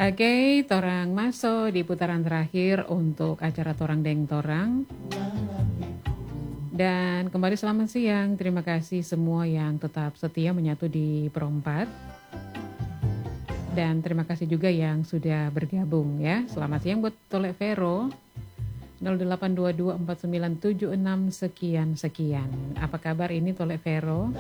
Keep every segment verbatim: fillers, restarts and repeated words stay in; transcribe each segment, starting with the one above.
Oke, torang masuk di putaran terakhir untuk acara Torang Deng Torang. Dan kembali selamat siang, terima kasih semua yang tetap setia menyatu di Perempat. Dan terima kasih juga yang sudah bergabung ya. Selamat siang buat Tolek Vero. nol delapan dua dua empat sembilan tujuh enam sekian sekian. Apa kabar ini Tolek Vero?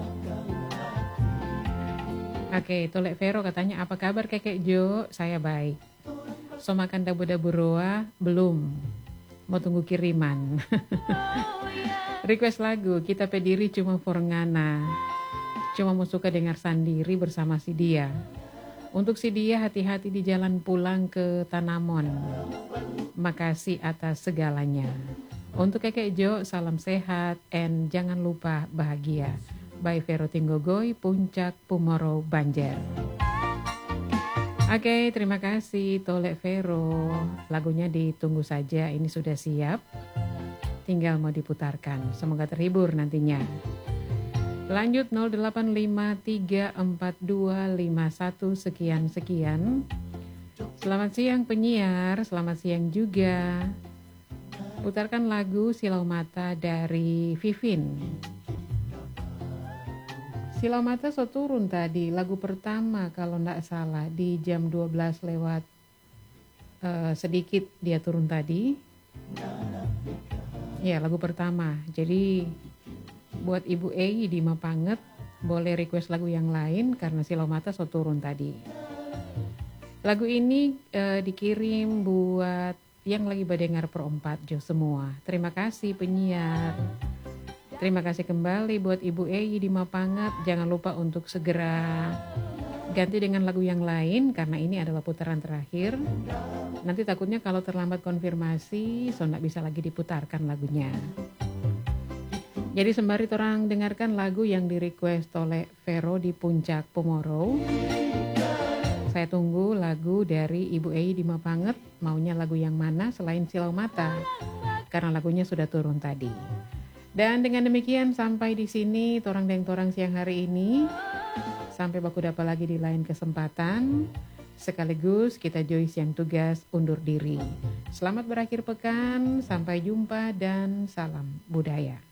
Oke, Tolek Vero katanya apa kabar Kekek Jo? Saya baik. So makan dabu-dabu roa? Belum. Mau tunggu kiriman. Request lagu, kita pediri cuma forngana. Cuma mau suka dengar sendiri bersama si dia. Untuk si dia hati-hati di jalan pulang ke Tanamon. Makasih atas segalanya. Untuk Kekek Jo, salam sehat and jangan lupa bahagia. By Vero Tinggogoy, Puncak Pumoro Banjar. Oke, terima kasih Tolek Vero. Lagunya ditunggu saja, ini sudah siap. Tinggal mau diputarkan. Semoga terhibur nantinya. Lanjut nol delapan lima tiga empat dua lima satu sekian sekian. Selamat siang penyiar, selamat siang juga. Putarkan lagu Silau Mata dari Vivin. Silau Mata so turun tadi, lagu pertama kalau ndak salah di jam dua belas lewat uh, sedikit dia turun tadi. Ya, lagu pertama. Jadi buat Ibu Ei di Mapanget boleh request lagu yang lain karena Silau Mata so turun tadi. Lagu ini uh, dikirim buat yang lagi badengar Perempat Jo semua. Terima kasih penyiar. Terima kasih kembali buat Ibu Ei di Mapanget. Jangan lupa untuk segera ganti dengan lagu yang lain karena ini adalah putaran terakhir. Nanti takutnya kalau terlambat konfirmasi, so nggak bisa lagi diputarkan lagunya. Jadi sembari orang dengarkan lagu yang di request oleh Vero di Puncak Pomoro. Saya tunggu lagu dari Ibu Ei di Mapanget. Maunya lagu yang mana selain Silau Mata? Karena lagunya sudah turun tadi. Dan dengan demikian sampai di sini Torang Deng Torang siang hari ini. Sampai baku dapat lagi di lain kesempatan. Sekaligus kita Joyce yang tugas undur diri. Selamat berakhir pekan, sampai jumpa dan salam budaya.